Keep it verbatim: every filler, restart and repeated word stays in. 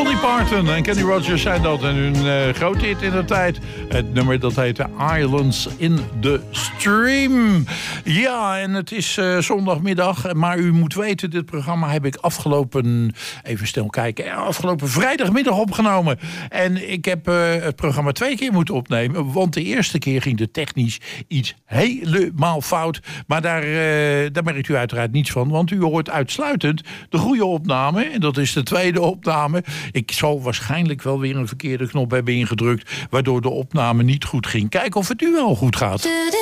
Dolly Parton en Kenny Rogers zijn dat. En hun uh, grote hit in de tijd. Het nummer dat heette Islands in the Stream. Ja, en het is uh, zondagmiddag. Maar u moet weten, dit programma heb ik afgelopen... Even snel kijken. Afgelopen vrijdagmiddag opgenomen. En ik heb uh, het programma twee keer moeten opnemen. Want de eerste keer ging de technisch iets helemaal fout. Maar daar, uh, daar merkt u uiteraard niets van. Want u hoort uitsluitend de goede opname. En dat is de tweede opname. Ik zal waarschijnlijk wel weer een verkeerde knop hebben ingedrukt. Waardoor de opname niet goed ging. Kijken of het u wel goed gaat.